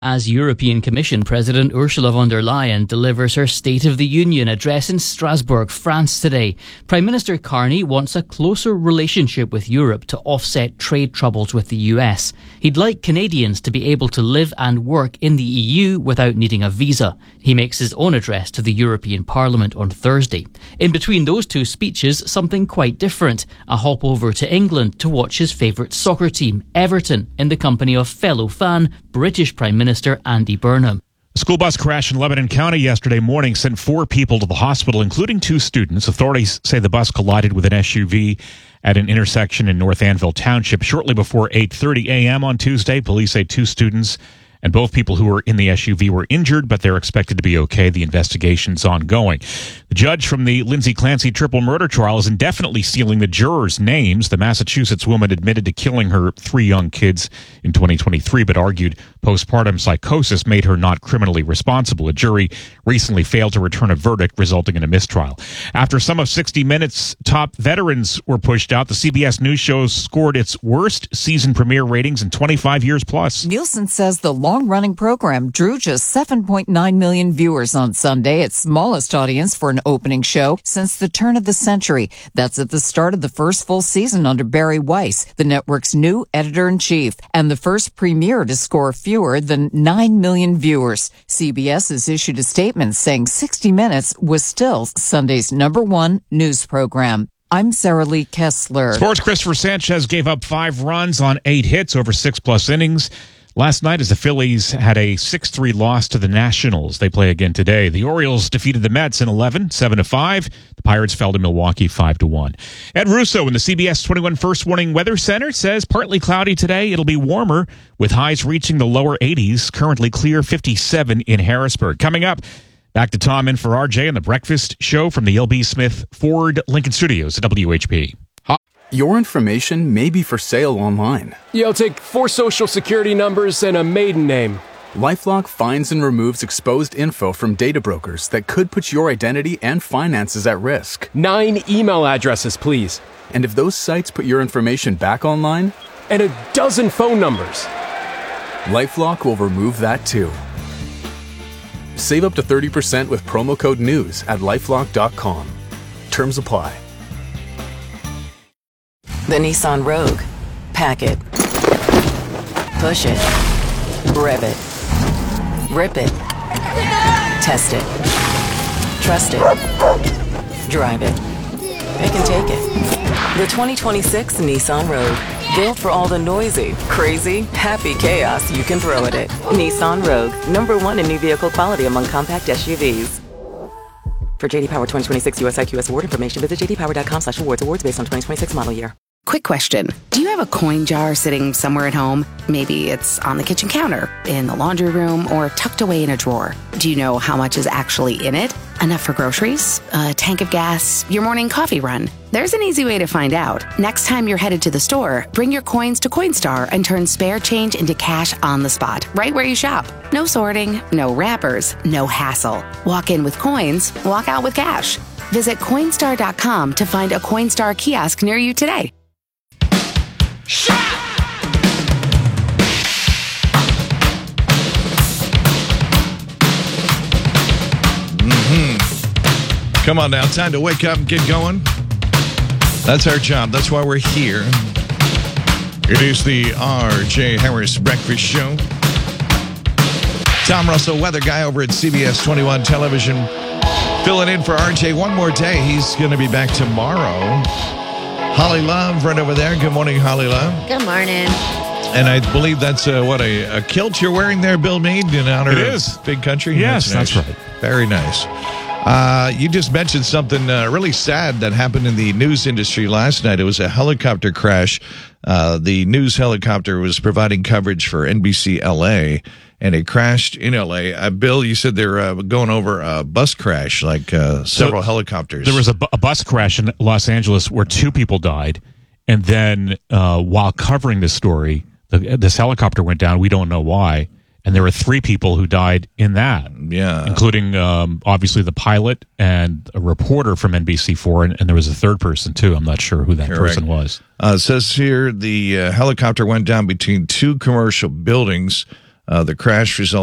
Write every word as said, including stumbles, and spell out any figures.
As European Commission President Ursula von der Leyen delivers her State of the Union address in Strasbourg, France today, Prime Minister Carney wants a closer relationship with Europe to offset trade troubles with the U S. He'd like Canadians to be able to live and work in the E U without needing a visa. He makes his own address to the European Parliament on Thursday. In between those two speeches, something quite different. A hop over to England to watch his favourite soccer team, Everton, in the company of fellow fan, British Prime Minister Minister Andy Burnham. A school bus crash in Lebanon County yesterday morning sent four people to the hospital, including two students. Authorities say the bus collided with an S U V at an intersection in North Anvil Township shortly before eight thirty a.m. on Tuesday. Police say two students and both people who were in the S U V were injured, but they're expected to be okay. The investigation's ongoing. The judge from the Lindsay Clancy triple murder trial is indefinitely sealing the jurors' names. The Massachusetts woman admitted to killing her three young kids in twenty twenty-three, but argued postpartum psychosis made her not criminally responsible. A jury recently failed to return a verdict, resulting in a mistrial. After some of sixty minutes' top veterans were pushed out, the C B S News show scored its worst season premiere ratings in twenty-five years plus. Nielsen says the long-running program drew just seven point nine million viewers on Sunday, its smallest audience for an opening show since the turn of the century. That's at the start of the first full season under Barry Weiss, the network's new editor-in-chief, and the first premiere to score fewer than nine million viewers. C B S has issued a statement saying sixty minutes was still Sunday's number one news program. I'm Sarah Lee Kessler. Sports. Christopher Sanchez gave up five runs on eight hits over six-plus innings last night as the Phillies had a six three loss to the Nationals. They play again today. The Orioles defeated the Mets in eleven, seven to five. The Pirates fell to Milwaukee five to one. Ed Russo in the C B S twenty-one First Warning Weather Center says partly cloudy today. It'll be warmer with highs reaching the lower eighties. Currently clear fifty-seven in Harrisburg. Coming up, back to Tom in for R J on The Breakfast Show from the L B Smith Ford Lincoln Studios at W H P. Your information may be for sale online. Yeah, I'll take four social security numbers and a maiden name. LifeLock finds and removes exposed info from data brokers that could put your identity and finances at risk. Nine email addresses, please. And if those sites put your information back online? And a dozen phone numbers. LifeLock will remove that too. Save up to thirty percent with promo code NEWS at lifelock dot com. Terms apply. The Nissan Rogue. Pack it. Push it. Rev it. Rip it. Test it. Trust it. Drive it. Pick and take it. The twenty twenty-six Nissan Rogue. Built for all the noisy, crazy, happy chaos you can throw at it. Nissan Rogue. Number one in new vehicle quality among compact S U Vs. For J D Power twenty twenty-six U S I Q S award information, visit j d power dot com slash awards. Awards based on twenty twenty-six model year. Quick question. Do you have a coin jar sitting somewhere at home? Maybe it's on the kitchen counter, in the laundry room, or tucked away in a drawer. Do you know how much is actually in it? Enough for groceries? A tank of gas? Your morning coffee run? There's an easy way to find out. Next time you're headed to the store, bring your coins to Coinstar and turn spare change into cash on the spot, right where you shop. No sorting, no wrappers, no hassle. Walk in with coins, walk out with cash. Visit Coinstar dot com to find a Coinstar kiosk near you today. Mm-hmm. Come on now, time to wake up and get going. That's our job. That's why we're here. It is the R J Harris Breakfast Show. Tom Russell, weather guy over at C B S twenty-one Television, filling in for R J one more day. He's going to be back tomorrow. Holly Love right over there. Good morning, Holly Love. Good morning. And I believe that's uh, what a, a kilt you're wearing there, Bill Meade, in honor it of is. Big Country. Yes, that's, nice. that's right. Very nice. Uh, you just mentioned something uh, really sad that happened in the news industry last night. It was a helicopter crash. Uh, the news helicopter was providing coverage for N B C L A, and it crashed in L A. Uh, Bill, you said they're uh, going over a bus crash, like uh, several so helicopters. There was a, bu- a bus crash in Los Angeles where two people died, and then uh, while covering this story, the, this helicopter went down. We don't know why. And there were three people who died in that, yeah, including um, obviously the pilot and a reporter from N B C four, and, and there was a third person too. I'm not sure who that Correct. person was. Uh, it says here the uh, helicopter went down between two commercial buildings. Uh, the crash resulted